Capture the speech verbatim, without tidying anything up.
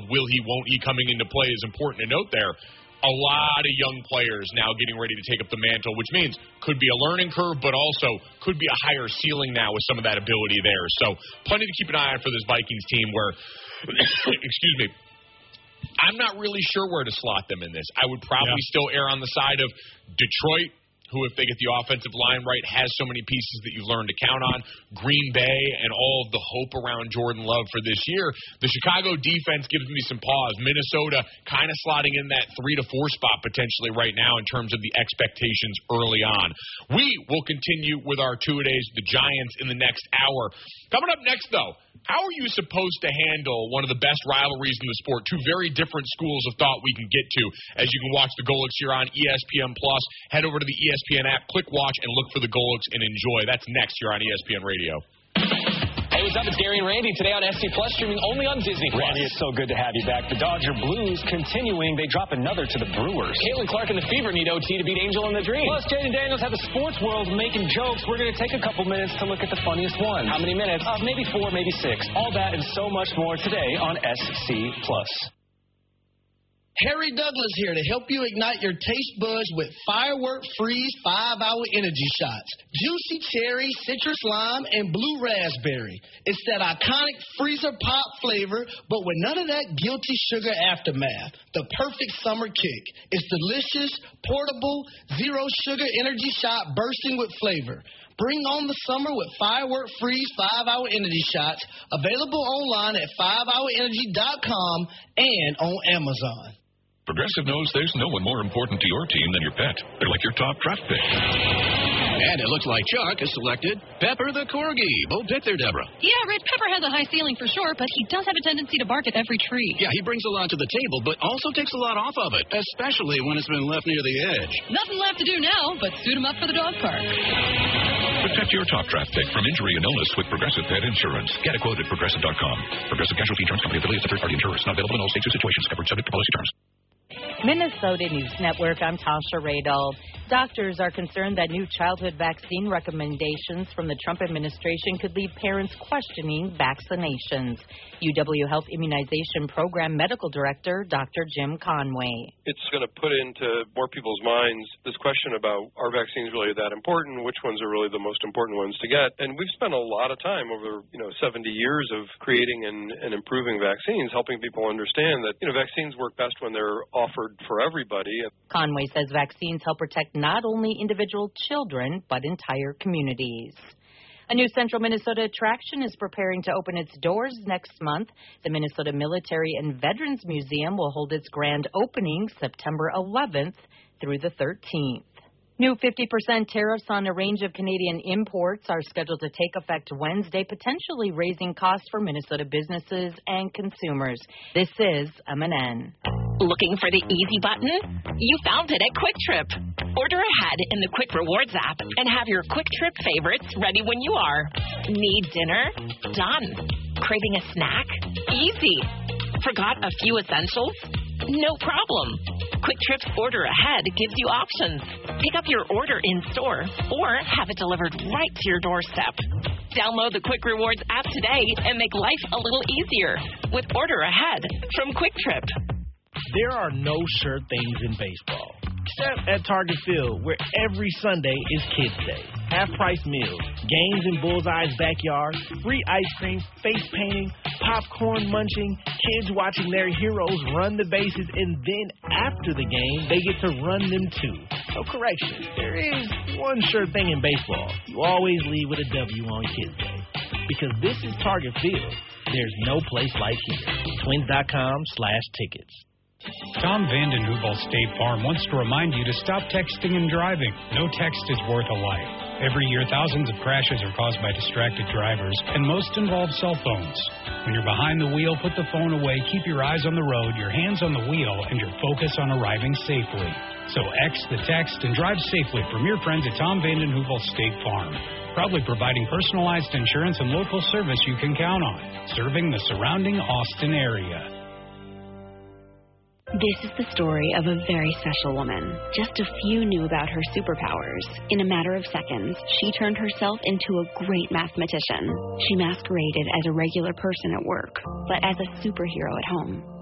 will he, won't he coming into play is important to note there. A lot of young players now getting ready to take up the mantle, which means could be a learning curve, but also could be a higher ceiling now with some of that ability there. So plenty to keep an eye on for this Vikings team where, excuse me, I'm not really sure where to slot them in this. I would probably yeah. still err on the side of Detroit, who, if they get the offensive line right, has so many pieces that you've learned to count on. Green Bay and all of the hope around Jordan Love for this year. The Chicago defense gives me some pause. Minnesota kind of slotting in that three to four spot potentially right now in terms of the expectations early on. We will continue with our two-a-days, the Giants, in the next hour. Coming up next, though, how are you supposed to handle one of the best rivalries in the sport? Two very different schools of thought we can get to as you can watch the Golics here on E S P N Plus. Head over to the E S P N app, click watch, and look for the Golics and enjoy. That's next here on E S P N Radio. Hey, what's up? It's Gary and Randy today on S C Plus, streaming only on Disney Plus. Randy, it's so good to have you back. The Dodger Blues continuing. They drop another to the Brewers. Caitlin Clark and the Fever need O T to beat Angel in the Dream. Plus, Jaden Daniels have the sports world making jokes. We're going to take a couple minutes to look at the funniest ones. How many minutes? Uh, maybe four, maybe six. All that and so much more today on S C Plus. Harry Douglas here to help you ignite your taste buds with Firework Freeze five-hour energy shots. Juicy cherry, citrus lime, and blue raspberry. It's that iconic freezer pop flavor, but with none of that guilty sugar aftermath. The perfect summer kick. It's delicious, portable, zero-sugar energy shot bursting with flavor. Bring on the summer with Firework Freeze five-hour energy shots, available online at five hour energy dot com and on Amazon. Progressive knows there's no one more important to your team than your pet. They're like your top draft pick. And it looks like Chuck has selected Pepper the Corgi. Bold pick there, Deborah. Yeah, Red Pepper has a high ceiling for sure, but he does have a tendency to bark at every tree. Yeah, he brings a lot to the table, but also takes a lot off of it, especially when it's been left near the edge. Nothing left to do now but suit him up for the dog park. Protect your top draft pick from injury and illness with Progressive Pet Insurance. Get a quote at Progressive dot com. Progressive Casualty Insurance Company affiliates of third-party insurers. Not available in all states or situations. Covered subject to policy terms. Minnesota News Network, I'm Tasha Radel. Doctors are concerned that new childhood vaccine recommendations from the Trump administration could leave parents questioning vaccinations. U W Health Immunization Program Medical Director Doctor Jim Conway. It's going to put into more people's minds this question about, are vaccines really that important? Which ones are really the most important ones to get? And we've spent a lot of time over, you know, seventy years of creating and, and improving vaccines, helping people understand that, you know, vaccines work best when they're offered for everybody. Conway says vaccines help protect not only individual children, but entire communities. A new Central Minnesota attraction is preparing to open its doors next month. The Minnesota Military and Veterans Museum will hold its grand opening September eleventh through the thirteenth. New fifty percent tariffs on a range of Canadian imports are scheduled to take effect Wednesday, potentially raising costs for Minnesota businesses and consumers. This is M and N. Looking for the easy button? You found it at Quick Trip. Order ahead in the Quick Rewards app and have your Quick Trip favorites ready when you are. Need dinner? Done. Craving a snack? Easy. Forgot a few essentials? No problem. Quick Trip's Order Ahead gives you options. Pick up your order in store or have it delivered right to your doorstep. Download the Quick Rewards app today and make life a little easier with Order Ahead from Quick Trip. There are no sure things in baseball, except at Target Field, where every Sunday is Kids Day. Half-price meals, games in Bullseye's backyard, free ice cream, face painting, popcorn munching, kids watching their heroes run the bases, and then after the game, they get to run them too. So correction, there is one sure thing in baseball. You always leave with a W on Kids Day. Because this is Target Field, there's no place like here. Twins.com slash tickets. Tom Vanden Heuvel State Farm wants to remind you to stop texting and driving. No text is worth a life. Every year, thousands of crashes are caused by distracted drivers, and most involve cell phones. When you're behind the wheel, put the phone away, keep your eyes on the road, your hands on the wheel, and your focus on arriving safely. So X the text and drive safely from your friends at Tom Vanden Heuvel State Farm. Proudly providing personalized insurance and local service you can count on. Serving the surrounding Austin area. This is the story of a very special woman. Just a few knew about her superpowers. In a matter of seconds, she turned herself into a great mathematician. She masqueraded as a regular person at work, but as a superhero at home.